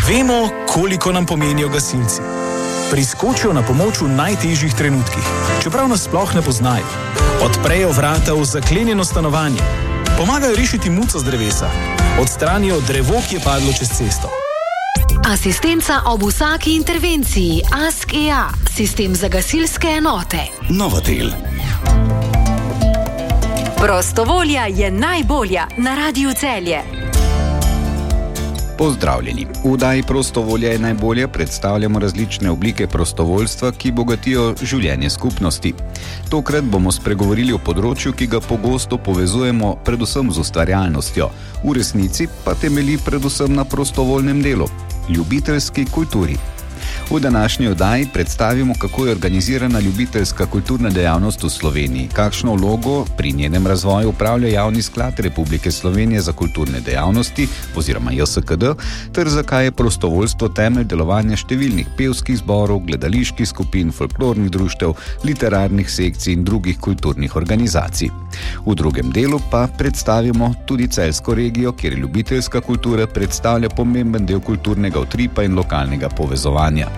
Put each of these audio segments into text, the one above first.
Vemo, koliko nam pomenijo gasilci. Priskočijo na pomoč v najtežjih trenutkih, čeprav nas sploh ne poznajo. Odprejo vrata v zaklenjeno stanovanje, pomagajo rešiti muco z drevesa, odstranijo drevo, ki je padlo čez cesto. Asistenca ob vsaki intervenciji. Ask.ea, sistem za gasilske enote. Novotel. Prostovolja je najbolja na Radiu Celje. Pozdravljeni. V oddaji Prostovolja je najbolje predstavljamo različne oblike prostovoljstva, ki bogatijo življenje skupnosti. Tokrat bomo spregovorili o področju, ki ga pogosto povezujemo predvsem z ustvarjalnostjo. V resnici pa temelji predvsem na prostovoljnem delu, ljubiteljski kulturi. V današnji oddaji predstavimo, kako je organizirana ljubiteljska kulturna dejavnost v Sloveniji, kakšno vlogo pri njenem razvoju upravlja Javni sklad Republike Slovenije za kulturne dejavnosti oziroma JSKD, ter zakaj je prostovoljstvo temelj delovanja številnih pevskih zborov, gledaliških skupin, folklornih društev, literarnih sekcij in drugih kulturnih organizacij. V drugem delu pa predstavimo tudi celjsko regijo, kjer ljubiteljska kultura predstavlja pomemben del kulturnega utripa in lokalnega povezovanja.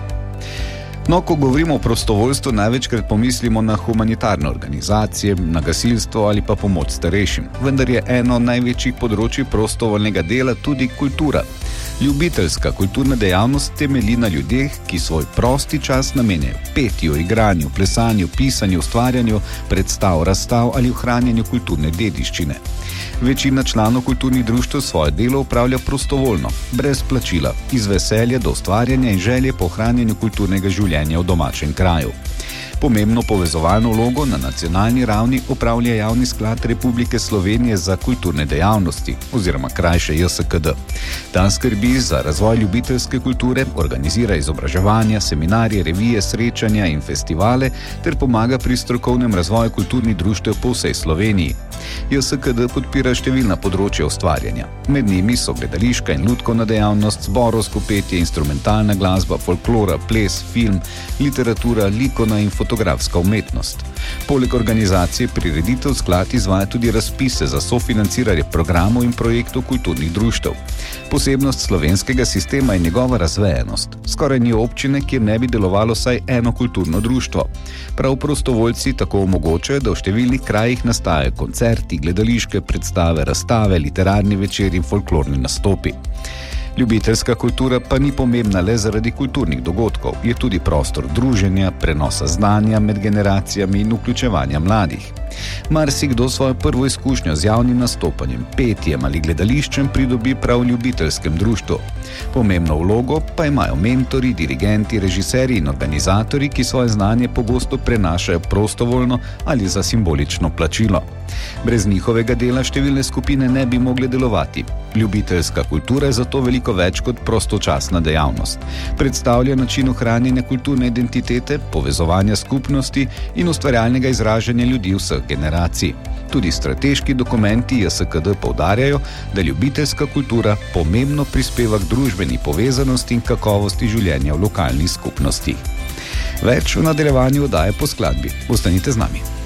No, ko govorimo o prostovoljstvu, največkrat pomislimo na humanitarne organizacije, na gasilstvo ali pa pomoč starejšim. Vendar je eno največjih področij prostovoljnega dela tudi kultura. Ljubiteljska kulturna dejavnost temelji na ljudeh, ki svoj prosti čas namenjajo petju, igranju, plesanju, pisanju, ustvarjanju, predstav, razstav ali ohranjanju kulturne dediščine. Večina članov kulturnih društev svoje delo opravlja prostovoljno, brez plačila, iz veselja do ustvarjanja in želje po ohranjanju kulturnega življenja v domačem kraju. Pomembno povezovalno vlogo na nacionalni ravni opravlja Javni sklad Republike Slovenije za kulturne dejavnosti oziroma krajše JSKD. Ta skrbi za razvoj ljubiteljske kulture, organizira izobraževanja, seminarje, revije, srečanja in festivale ter pomaga pri strokovnem razvoju kulturnih društev po vsej Sloveniji. JSKD podpira številna področja ustvarjanja. Med njimi so gledališka in lutkovna dejavnost, zborovsko petje, instrumentalna glasba, folklora, ples, film, literatura, likovna in fotografska umetnost. Poleg organizacije prireditev sklad izvaja tudi razpise za sofinanciranje programov in projektov kulturnih društev. Posebnost slovenskega sistema je njegova razvejenost. Skoraj ni občine, kjer ne bi delovalo vsaj eno kulturno društvo. Prav prostovoljci tako omogočajo, da v številnih krajih nastajajo koncerti, gledališke predstave, razstave, literarni večeri in folklorni nastopi. Ljubiteljska kultura pa ni pomembna le zaradi kulturnih dogodkov, je tudi prostor druženja, prenosa znanja med generacijami in vključevanja mladih. Marsikdo svojo prvo izkušnjo z javnim nastopanjem, petjem ali gledališčem pridobi prav v ljubiteljskem društvu. Pomembno vlogo pa imajo mentori, dirigenti, režiserji in organizatorji, ki svoje znanje pogosto prenašajo prostovoljno ali za simbolično plačilo. Brez njihovega dela številne skupine ne bi mogle delovati. Ljubiteljska kultura je zato veliko več kot prostočasna dejavnost. Predstavlja način ohranjanja kulturne identitete, povezovanja skupnosti in ustvarjalnega izražanja ljudi vseh generacij. Tudi strateški dokumenti JSKD poudarjajo, da ljubiteljska kultura pomembno prispeva k družbeni povezanosti in kakovosti življenja v lokalni skupnosti. Več v nadaljevanju oddaje po skladbi. Ostanite z nami.